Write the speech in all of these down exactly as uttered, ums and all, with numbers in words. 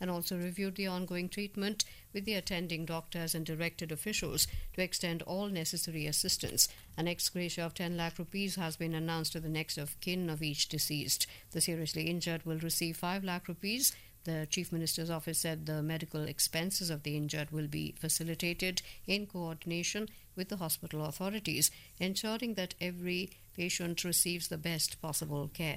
and also reviewed the ongoing treatment with the attending doctors and directed officials to extend all necessary assistance. An ex gratia of ten lakh rupees has been announced to the next of kin of each deceased. The seriously injured will receive five lakh rupees. The Chief Minister's office said the medical expenses of the injured will be facilitated in coordination with the hospital authorities, ensuring that every patient receives the best possible care.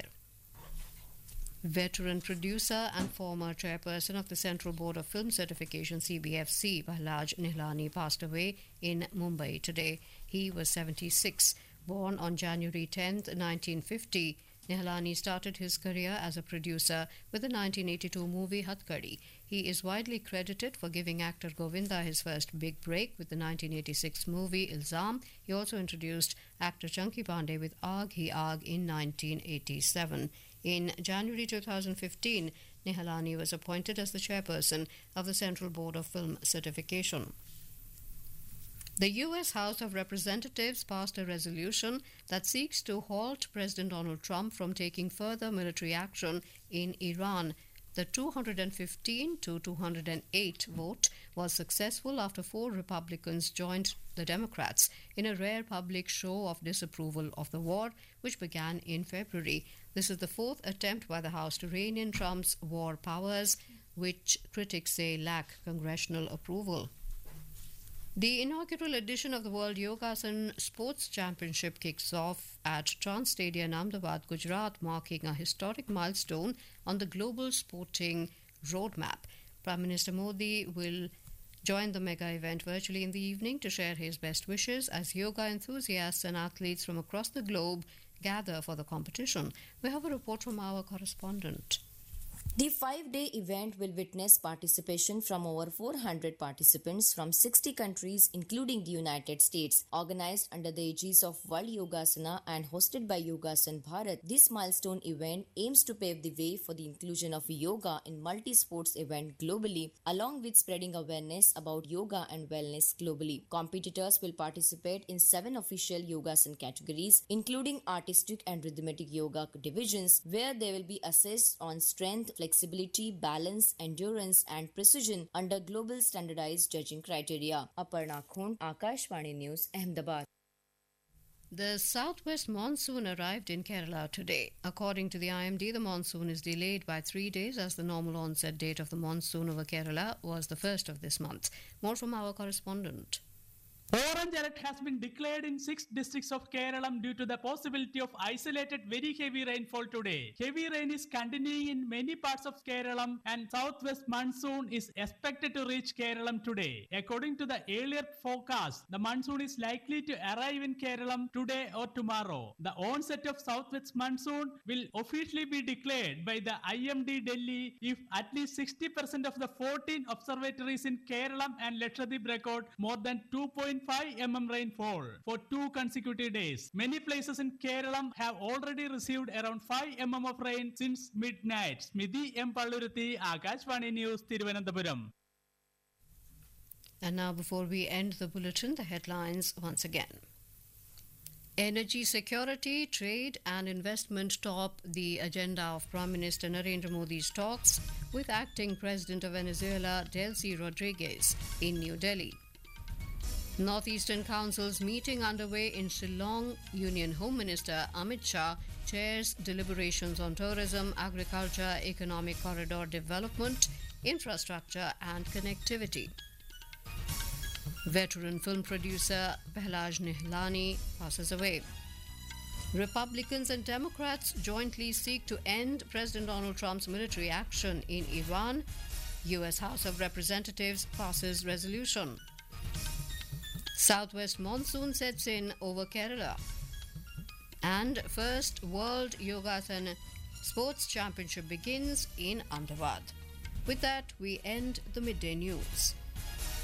Veteran producer and former chairperson of the Central Board of Film Certification C B F C, Prahlad Nihlani, passed away in Mumbai today. He was seventy-six. Born on January tenth, nineteen fifty, Nihlani started his career as a producer with the nineteen eighty-two movie Hatkadi. He is widely credited for giving actor Govinda his first big break with the nineteen eighty-six movie Ilzam. He also introduced actor Chunky Pandey with Aag Hi Aag in nineteen eighty-seven. In January two thousand fifteen, Nihlani was appointed as the chairperson of the Central Board of Film Certification. The U S House of Representatives passed a resolution that seeks to halt President Donald Trump from taking further military action in Iran. The two hundred fifteen to two hundred eight vote was successful after four Republicans joined the Democrats in a rare public show of disapproval of the war, which began in February. This is the fourth attempt by the House to rein in Trump's war powers, which critics say lack congressional approval. The inaugural edition of the World Yogasan Sports Championship kicks off at Trans Stadium in Ahmedabad, Gujarat, marking a historic milestone on the global sporting roadmap. Prime Minister Modi will join the mega event virtually in the evening to share his best wishes as yoga enthusiasts and athletes from across the globe gather for the competition. We have a report from our correspondent. The five-day event will witness participation from over four hundred participants from sixty countries, including the United States. Organized under the aegis of World Yogasana and hosted by Yogasan Bharat, this milestone event aims to pave the way for the inclusion of yoga in multi-sports event globally, along with spreading awareness about yoga and wellness globally. Competitors will participate in seven official Yogasan categories, including artistic and rhythmic yoga divisions, where they will be assessed on strength, flexibility, balance, endurance, and precision under global standardized judging criteria. Aparna Khund, Akashvani News, Ahmedabad. The southwest monsoon arrived in Kerala today. According to the I M D, the monsoon is delayed by three days as the normal onset date of the monsoon over Kerala was the first of this month. More from our correspondent. Orange alert has been declared in six districts of Kerala due to the possibility of isolated very heavy rainfall today. Heavy rain is continuing in many parts of Kerala and southwest monsoon is expected to reach Kerala today. According to the earlier forecast, the monsoon is likely to arrive in Kerala today or tomorrow. The onset of southwest monsoon will officially be declared by the I M D Delhi if at least sixty percent of the fourteen observatories in Kerala and Lakshadweep record more than two point five millimeters rainfall for two consecutive days. Many places in Kerala have already received around five millimeters of rain since midnight. Smithy M. Palluruthi, Akashvani News, Thiruvananthapuram. And now, before we end the bulletin, the headlines once again. Energy security, trade and investment top the agenda of Prime Minister Narendra Modi's talks with acting President of Venezuela, Delcy Rodriguez, in New Delhi. Northeastern Council's meeting underway in Shillong. Union Home Minister Amit Shah chairs deliberations on tourism, agriculture, economic corridor development, infrastructure and connectivity. Veteran film producer Prahlad Nihlani passes away. Republicans and Democrats jointly seek to end President Donald Trump's military action in Iran. U S House of Representatives passes resolution. Southwest monsoon sets in over Kerala. And first World Yogasan Sports Championship begins in Ahmedabad. With that, we end the midday news.